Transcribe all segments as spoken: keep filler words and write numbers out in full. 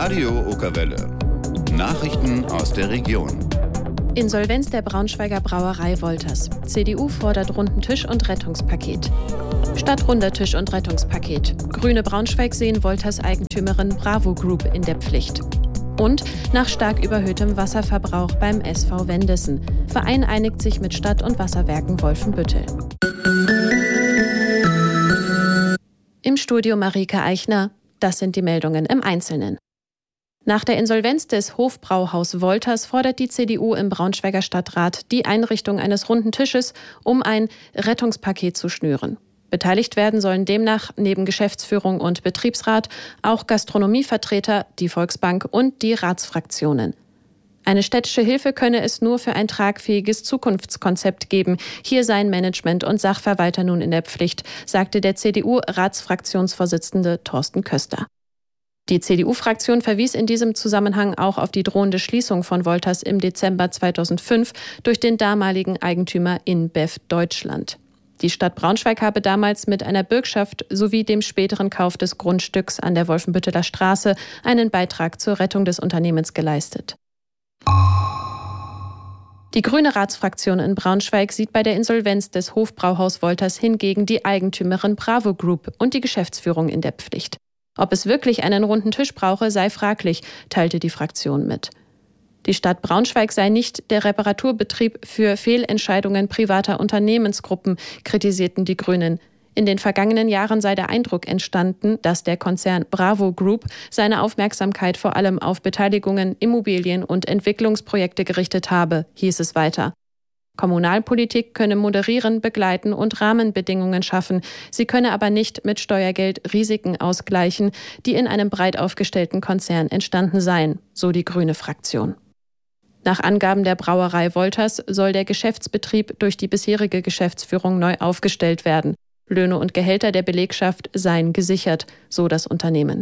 Radio Okerwelle. Nachrichten aus der Region. Insolvenz der Braunschweiger Brauerei Wolters. C D U fordert runden Tisch und Rettungspaket. Statt runder Tisch und Rettungspaket. Grüne Braunschweig sehen Wolters Eigentümerin Bravo Group in der Pflicht. Und nach stark überhöhtem Wasserverbrauch beim S V Wendessen. Verein einigt sich mit Stadt- und Wasserwerken Wolfenbüttel. Im Studio Marike Eichner. Das sind die Meldungen im Einzelnen. Nach der Insolvenz des Hofbrauhaus Wolters fordert die C D U im Braunschweiger Stadtrat die Einrichtung eines runden Tisches, um ein Rettungspaket zu schnüren. Beteiligt werden sollen demnach neben Geschäftsführung und Betriebsrat auch Gastronomievertreter, die Volksbank und die Ratsfraktionen. Eine städtische Hilfe könne es nur für ein tragfähiges Zukunftskonzept geben. Hier seien Management und Sachverwalter nun in der Pflicht, sagte der C D U-Ratsfraktionsvorsitzende Thorsten Köster. Die C D U-Fraktion verwies in diesem Zusammenhang auch auf die drohende Schließung von Wolters im Dezember zweitausendfünf durch den damaligen Eigentümer InBev Deutschland. Die Stadt Braunschweig habe damals mit einer Bürgschaft sowie dem späteren Kauf des Grundstücks an der Wolfenbütteler Straße einen Beitrag zur Rettung des Unternehmens geleistet. Die grüne Ratsfraktion in Braunschweig sieht bei der Insolvenz des Hofbrauhaus Wolters hingegen die Eigentümerin Bravo Group und die Geschäftsführung in der Pflicht. Ob es wirklich einen runden Tisch brauche, sei fraglich, teilte die Fraktion mit. Die Stadt Braunschweig sei nicht der Reparaturbetrieb für Fehlentscheidungen privater Unternehmensgruppen, kritisierten die Grünen. In den vergangenen Jahren sei der Eindruck entstanden, dass der Konzern Bravo Group seine Aufmerksamkeit vor allem auf Beteiligungen, Immobilien und Entwicklungsprojekte gerichtet habe, hieß es weiter. Kommunalpolitik könne moderieren, begleiten und Rahmenbedingungen schaffen. Sie könne aber nicht mit Steuergeld Risiken ausgleichen, die in einem breit aufgestellten Konzern entstanden seien, so die grüne Fraktion. Nach Angaben der Brauerei Wolters soll der Geschäftsbetrieb durch die bisherige Geschäftsführung neu aufgestellt werden. Löhne und Gehälter der Belegschaft seien gesichert, so das Unternehmen.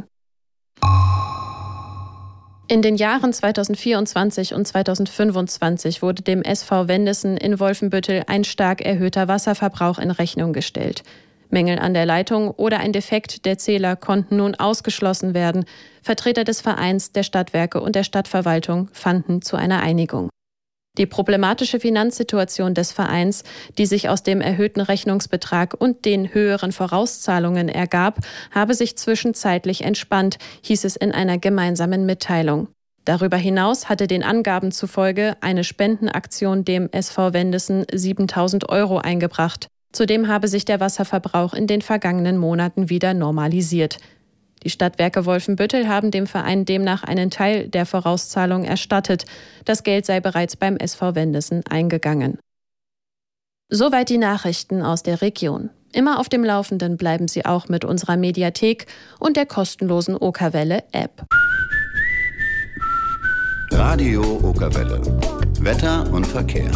In den Jahren zweitausendvierundzwanzig und zweitausendfünfundzwanzig wurde dem S V Wendessen in Wolfenbüttel ein stark erhöhter Wasserverbrauch in Rechnung gestellt. Mängel an der Leitung oder ein Defekt der Zähler konnten nun ausgeschlossen werden. Vertreter des Vereins, der Stadtwerke und der Stadtverwaltung fanden zu einer Einigung. Die problematische Finanzsituation des Vereins, die sich aus dem erhöhten Rechnungsbetrag und den höheren Vorauszahlungen ergab, habe sich zwischenzeitlich entspannt, hieß es in einer gemeinsamen Mitteilung. Darüber hinaus hatte den Angaben zufolge eine Spendenaktion dem S V Wendessen siebentausend Euro eingebracht. Zudem habe sich der Wasserverbrauch in den vergangenen Monaten wieder normalisiert. Die Stadtwerke Wolfenbüttel haben dem Verein demnach einen Teil der Vorauszahlung erstattet. Das Geld sei bereits beim S V Wendessen eingegangen. Soweit die Nachrichten aus der Region. Immer auf dem Laufenden bleiben Sie auch mit unserer Mediathek und der kostenlosen Okerwelle-App. Radio Okerwelle. Wetter und Verkehr.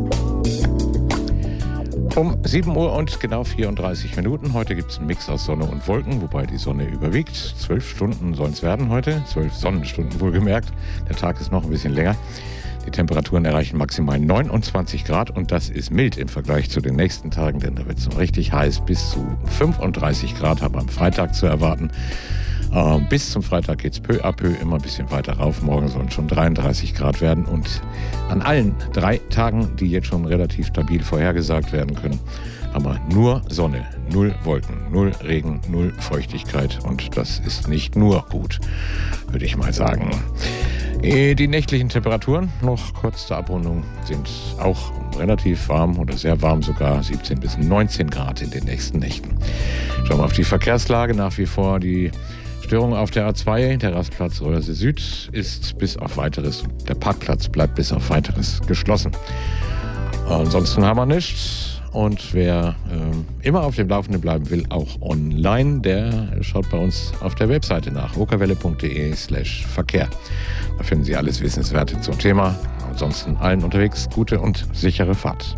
Um sieben Uhr und genau vierunddreißig Minuten. Heute gibt es einen Mix aus Sonne und Wolken, wobei die Sonne überwiegt. Zwölf Stunden sollen es werden heute, zwölf Sonnenstunden wohlgemerkt. Der Tag ist noch ein bisschen länger. Die Temperaturen erreichen maximal neunundzwanzig Grad und das ist mild im Vergleich zu den nächsten Tagen, denn da wird es noch richtig heiß. Bis zu fünfunddreißig Grad haben wir am Freitag zu erwarten. Äh, bis zum Freitag geht es peu à peu immer ein bisschen weiter rauf. Morgen sollen schon dreiunddreißig Grad werden und an allen drei Tagen, die jetzt schon relativ stabil vorhergesagt werden können, haben wir nur Sonne, null Wolken, null Regen, null Feuchtigkeit und das ist nicht nur gut, würde ich mal sagen. Die nächtlichen Temperaturen, noch kurz zur Abrundung, sind auch relativ warm oder sehr warm sogar, siebzehn bis neunzehn Grad in den nächsten Nächten. Schauen wir auf die Verkehrslage, nach wie vor die Störung auf der A zwei, der Rastplatz Röhrse Süd ist bis auf weiteres, der Parkplatz bleibt bis auf weiteres geschlossen. Ansonsten haben wir nichts. Und wer äh, immer auf dem Laufenden bleiben will, auch online, der schaut bei uns auf der Webseite nach, okerwelle.de slash Verkehr. Da finden Sie alles Wissenswerte zum Thema. Ansonsten allen unterwegs gute und sichere Fahrt.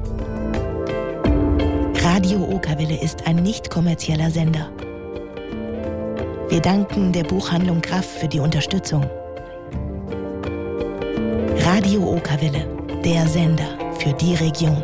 Radio Okerwelle ist ein nicht kommerzieller Sender. Wir danken der Buchhandlung Kraft für die Unterstützung. Radio Okerwelle, der Sender für die Region.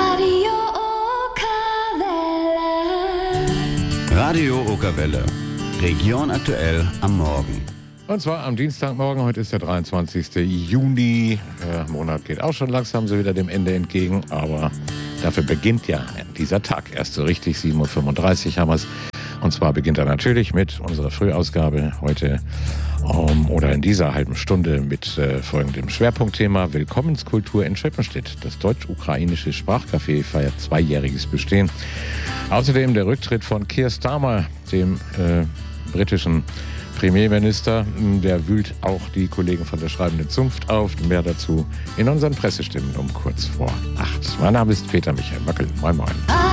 Radio Okerwelle. Region aktuell am Morgen. Und zwar am Dienstagmorgen, heute ist der dreiundzwanzigste Juni. Der Monat geht auch schon langsam so wieder dem Ende entgegen, aber dafür beginnt ja dieser Tag erst so richtig. sieben Uhr fünfunddreißig haben wir es. Und zwar beginnt er natürlich mit unserer Frühausgabe heute um, oder in dieser halben Stunde mit äh, folgendem Schwerpunktthema: Willkommenskultur in Schöppenstedt. Das deutsch-ukrainische Sprachcafé feiert zweijähriges Bestehen. Außerdem der Rücktritt von Keir Starmer, dem äh, britischen Premierminister. Der wühlt auch die Kollegen von der Schreibenden Zunft auf. Mehr dazu in unseren Pressestimmen um kurz vor acht. Mein Name ist Peter Michael Möckel. Moin, moin.